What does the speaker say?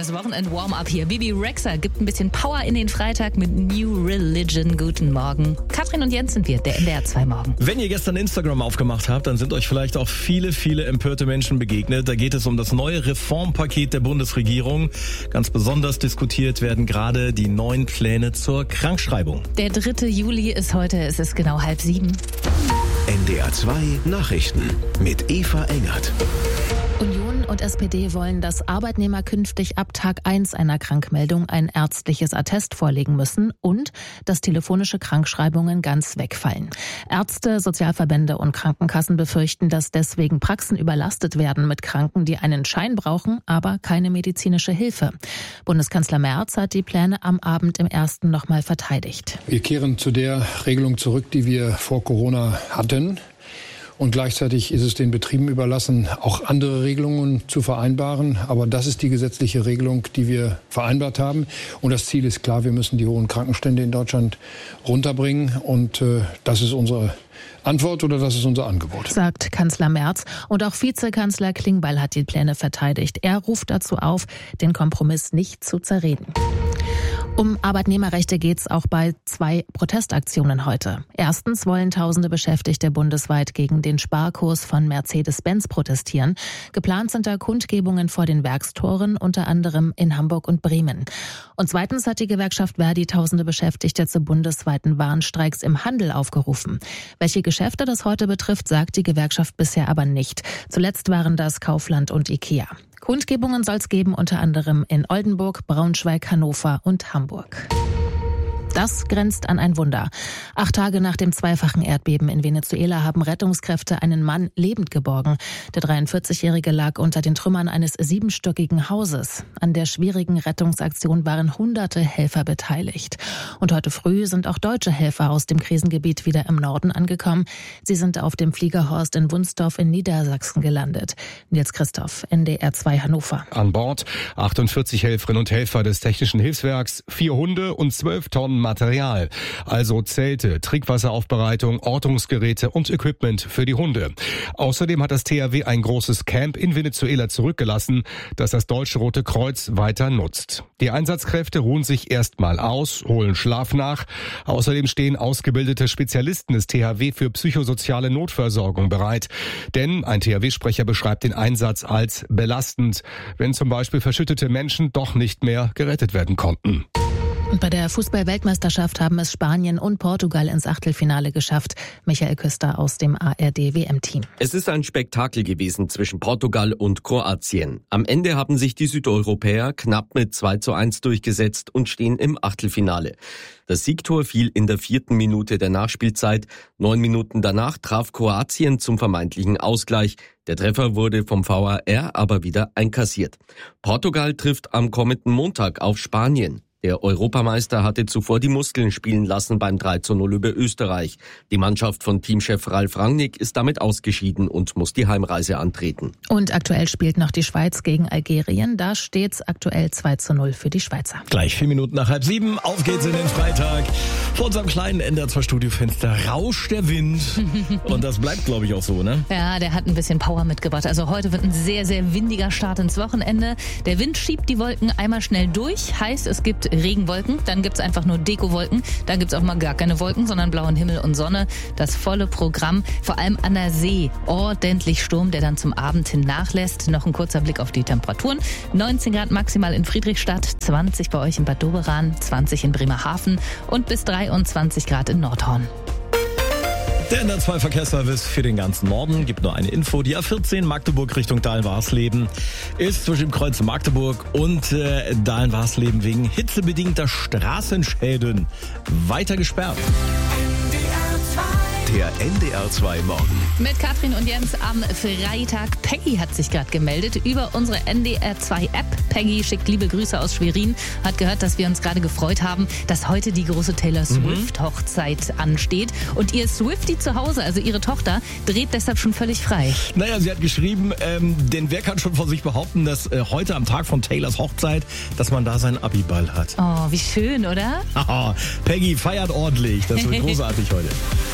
das Wochenend-Warm-Up hier. Bibi Rexha gibt ein bisschen Power in den Freitag mit New Religion. Guten Morgen. Katrin und Jens sind wir, der NDR 2 Morgen. Wenn ihr gestern Instagram aufgemacht habt, dann sind euch vielleicht auch viele empörte Menschen begegnet. Da geht es um das neue Reformpaket der Bundesregierung. Ganz besonders diskutiert werden gerade die neuen Pläne zur Krankschreibung. Der 3. Juli ist heute, es ist genau 6:30. NDR 2 Nachrichten mit Eva Engert. Union und SPD wollen, dass Arbeitnehmer künftig ab Tag 1 einer Krankmeldung ein ärztliches Attest vorlegen müssen und dass telefonische Krankschreibungen ganz wegfallen. Ärzte, Sozialverbände und Krankenkassen befürchten, dass deswegen Praxen überlastet werden mit Kranken, die einen Schein brauchen, aber keine medizinische Hilfe. Bundeskanzler Merz hat die Pläne am Abend im Ersten nochmal verteidigt. Wir kehren zu der Regelung zurück, die wir vor Corona hatten. Und gleichzeitig ist es den Betrieben überlassen, auch andere Regelungen zu vereinbaren. Aber das ist die gesetzliche Regelung, die wir vereinbart haben. Und das Ziel ist klar, wir müssen die hohen Krankenstände in Deutschland runterbringen. Und das ist unsere Antwort oder das ist unser Angebot. Sagt Kanzler Merz. Und auch Vizekanzler Klingbeil hat die Pläne verteidigt. Er ruft dazu auf, den Kompromiss nicht zu zerreden. Um Arbeitnehmerrechte geht es auch bei 2 Protestaktionen heute. Erstens wollen tausende Beschäftigte bundesweit gegen den Sparkurs von Mercedes-Benz protestieren. Geplant sind da Kundgebungen vor den Werkstoren, unter anderem in Hamburg und Bremen. Und zweitens hat die Gewerkschaft Verdi tausende Beschäftigte zu bundesweiten Warnstreiks im Handel aufgerufen. Welche Geschäfte das heute betrifft, sagt die Gewerkschaft bisher aber nicht. Zuletzt waren das Kaufland und Ikea. Kundgebungen soll es geben, unter anderem in Oldenburg, Braunschweig, Hannover und Hamburg. Das grenzt an ein Wunder. 8 Tage nach dem zweifachen Erdbeben in Venezuela haben Rettungskräfte einen Mann lebend geborgen. Der 43-Jährige lag unter den Trümmern eines 7-stöckigen Hauses. An der schwierigen Rettungsaktion waren hunderte Helfer beteiligt. Und heute früh sind auch deutsche Helfer aus dem Krisengebiet wieder im Norden angekommen. Sie sind auf dem Flieger Horst in Wunstorf in Niedersachsen gelandet. Nils Christoph, NDR 2 Hannover. An Bord 48 Helferinnen und Helfer des Technischen Hilfswerks, 4 Hunde und 12 Tonnen Material, also Zelte, Trinkwasseraufbereitung, Ortungsgeräte und Equipment für die Hunde. Außerdem hat das THW ein großes Camp in Venezuela zurückgelassen, das das Deutsche Rote Kreuz weiter nutzt. Die Einsatzkräfte ruhen sich erstmal aus, holen Schlaf nach. Außerdem stehen ausgebildete Spezialisten des THW für psychosoziale Notversorgung bereit. Denn ein THW-Sprecher beschreibt den Einsatz als belastend, wenn zum Beispiel verschüttete Menschen doch nicht mehr gerettet werden konnten. Und bei der Fußball-Weltmeisterschaft haben es Spanien und Portugal ins Achtelfinale geschafft. Michael Küster aus dem ARD-WM-Team. Es ist ein Spektakel gewesen zwischen Portugal und Kroatien. Am Ende haben sich die Südeuropäer knapp mit 2:1 durchgesetzt und stehen im Achtelfinale. Das Siegtor fiel in der 4. Minute der Nachspielzeit. 9 Minuten danach traf Kroatien zum vermeintlichen Ausgleich. Der Treffer wurde vom VAR aber wieder einkassiert. Portugal trifft am kommenden Montag auf Spanien. Der Europameister hatte zuvor die Muskeln spielen lassen beim 3:0 über Österreich. Die Mannschaft von Teamchef Ralf Rangnick ist damit ausgeschieden und muss die Heimreise antreten. Und aktuell spielt noch die Schweiz gegen Algerien. Da steht's aktuell 2:0 für die Schweizer. Gleich 4 Minuten nach 6:30. Auf geht's in den Freitag. Vor unserem kleinen NDR 2 Studiofenster rauscht der Wind. Und das bleibt, glaube ich, auch so, ne? Ja, der hat ein bisschen Power mitgebracht. Also heute wird ein sehr, sehr windiger Start ins Wochenende. Der Wind schiebt die Wolken einmal schnell durch. Heißt, es gibt Regenwolken, dann gibt's einfach nur Dekowolken, dann gibt's auch mal gar keine Wolken, sondern blauen Himmel und Sonne. Das volle Programm, vor allem an der See. Ordentlich Sturm, der dann zum Abend hin nachlässt. Noch ein kurzer Blick auf die Temperaturen. 19 Grad maximal in Friedrichstadt, 20 bei euch in Bad Doberan, 20 in Bremerhaven und bis 23 Grad in Nordhorn. Der NDR 2 Verkehrsservice für den ganzen Norden gibt nur eine Info. Die A14 Magdeburg Richtung Dahlen-Warsleben ist zwischen dem Kreuz Magdeburg und Dahlen-Warsleben wegen hitzebedingter Straßenschäden weiter gesperrt. Der NDR 2 Morgen. Mit Katrin und Jens am Freitag. Peggy hat sich gerade gemeldet über unsere NDR 2 App. Peggy schickt liebe Grüße aus Schwerin. Hat gehört, dass wir uns gerade gefreut haben, dass heute die große Taylor Swift Hochzeit ansteht. Und ihr Swiftie zu Hause, also ihre Tochter, dreht deshalb schon völlig frei. Naja, sie hat geschrieben, denn wer kann schon von sich behaupten, dass heute am Tag von Taylors Hochzeit, dass man da seinen Abiball hat. Oh, wie schön, oder? Peggy feiert ordentlich. Das wird großartig heute.